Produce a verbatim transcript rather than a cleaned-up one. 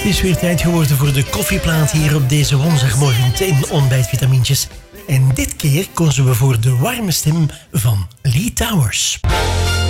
is weer tijd geworden voor de koffieplaat hier op deze woensdagmorgen in Ontbijtvitamintjes. En dit keer kozen we voor de warme stem van Lee Towers.